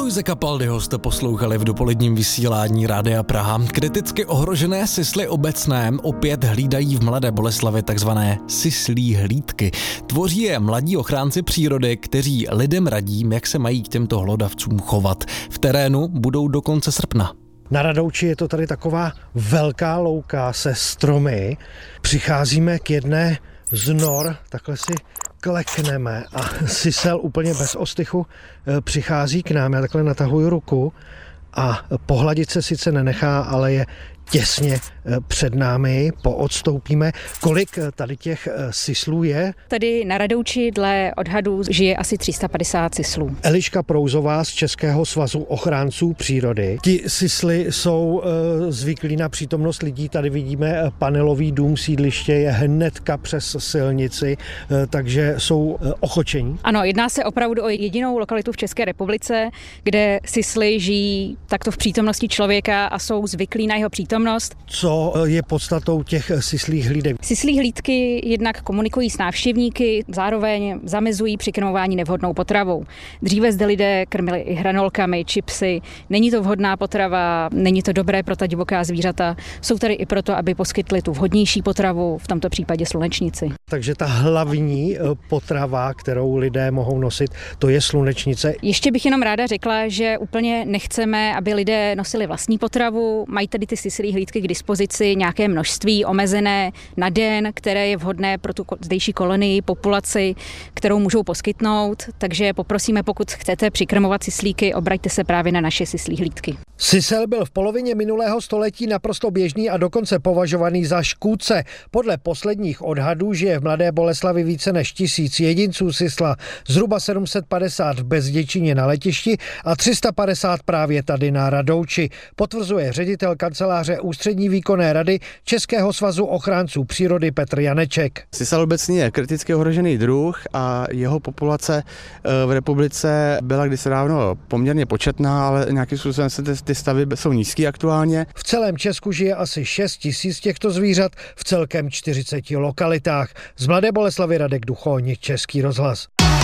Aloise Capaldiho jste poslouchali v dopoledním vysílání Rádia Praha. Kriticky ohrožené sisly obecné opět hlídají v Mladé Boleslavi takzvané sislí hlídky. Tvoří je mladí ochránci přírody, kteří lidem radí, jak se mají k těmto hlodavcům chovat. V terénu budou do konce srpna. Na Radouči je to tady taková velká louka se stromy. Přicházíme k jedné z nor, takhle si klekneme a sisel úplně bez ostychu přichází k nám. Já takhle natahuji ruku a pohladit se sice nenechá, ale je těsně před námi, poodstoupíme. Kolik tady těch sislů je? Tady na Radouči dle odhadů žije asi 350 sislů. Eliška Prouzová z Českého svazu ochránců přírody. Ti sisly jsou zvyklí na přítomnost lidí. Tady vidíme panelový dům, sídliště je hnedka přes silnici, takže jsou ochočení. Ano, jedná se opravdu o jedinou lokalitu v České republice, kde sisly žijí takto v přítomnosti člověka a jsou zvyklí na jeho přítomnost. Co je podstatou těch sislých hlídek? Sislí hlídky jednak komunikují s návštěvníky, zároveň zamezují přikrmování nevhodnou potravou. Dříve zde lidé krmili i hranolkami, chipsy. Není to vhodná potrava, není to dobré pro ta divoká zvířata. Jsou tady i proto, aby poskytli tu vhodnější potravu, v tomto případě slunečnici. Takže ta hlavní potrava, kterou lidé mohou nosit, to je slunečnice. Ještě bych jenom ráda řekla, že úplně nechceme, aby lidé nosili vlastní potravu. Mají tady ty sislí hlídky k dispozici nějaké množství omezené na den, které je vhodné pro tu zdejší kolonii, populaci, kterou můžou poskytnout. Takže poprosíme, pokud chcete přikrmovat sislíky, obraťte se právě na naše sislí hlídky. Sisel byl v polovině minulého století naprosto běžný a dokonce považovaný za škůdce. Podle posledních odhadů žije v Mladé Boleslavi více než 1000 jedinců sisla, zhruba 750 v Bezděčíně na letišti a 350 právě tady na Radouči, potvrzuje ředitel kanceláře Ústřední výkonné rady Českého svazu ochránců přírody Petr Janeček. Sisal obecně je kriticky ohrožený druh a jeho populace v republice byla kdysi dávno poměrně početná, ale nějakým způsobem se ty stavy jsou nízký aktuálně. V celém Česku žije asi 6 000 těchto zvířat v celkem 40 lokalitách. Z Mladé Boleslavy Radek Duchoň, Český rozhlas.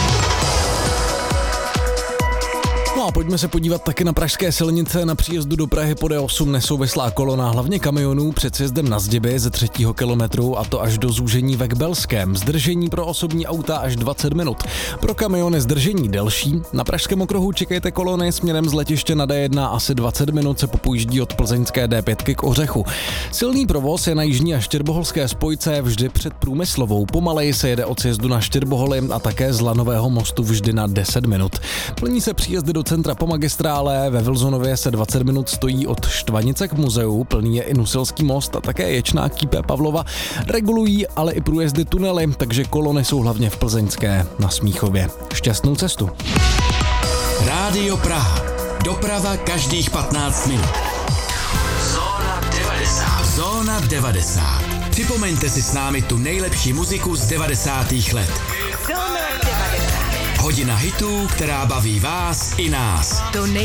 No a pojďme se podívat taky na pražské silnice. Na příjezdu do Prahy po D8 nesouvislá kolona hlavně kamionů před sjezdem na Zdiby ze 3. kilometru, a to až do zúžení ve Kbelském. Zdržení pro osobní auta až 20 minut. Pro kamiony zdržení delší. Na pražském okruhu čekejte kolony směrem z letiště na D1, asi 20 minut se popojíždí od plzeňské D5 k Ořechu. Silný provoz je na jižní a štěrboholské spojce vždy před Průmyslovou. Pomaleji se jede od sjezdu na Štěrboholy a také z Lanového mostu vždy na 10 minut. Plní se příjezdy do centra po magistrále, ve Vilzonově se 20 minut stojí od Štvanice k muzeu, plný je i Nusilský most a také Ječná Kýpe Pavlova. Regulují ale i průjezdy tunely, takže kolony jsou hlavně v Plzeňské na Smíchově. Šťastnou cestu. Rádio Praha. Doprava každých 15 minut. Zóna 90. Zóna 90. Připomeňte si s námi tu nejlepší muziku z 90. let. Hodina hitů, která baví vás i nás.